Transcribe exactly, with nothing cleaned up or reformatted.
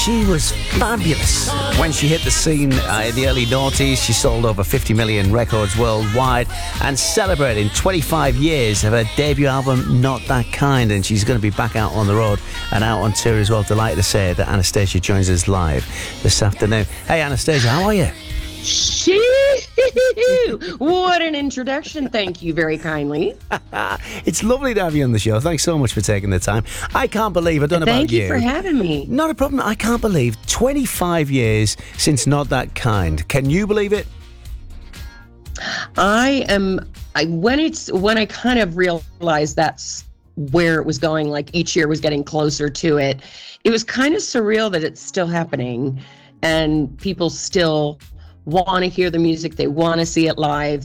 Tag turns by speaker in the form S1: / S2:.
S1: she was fabulous. When she hit the scene uh, in the early noughties, she sold over fifty million records worldwide and celebrating twenty-five years of her debut album, Not That Kind. And she's going to be back out on the road and out on tour as well. Delighted to say that Anastacia joins us live this afternoon. Hey, Anastacia, how are you?
S2: Shoo! What an introduction. Thank you very kindly.
S1: It's lovely to have you on the show. Thanks so much for taking the time. I can't believe, I don't know
S2: Thank
S1: about you.
S2: you for having me.
S1: Not a problem. I can't believe twenty-five years since Not That Kind. Can you believe it?
S2: I am, I, when it's, when I kind of realized that's where it was going, like each year was getting closer to it, it was kind of surreal that it's still happening and people still want to hear the music. They want to see it live.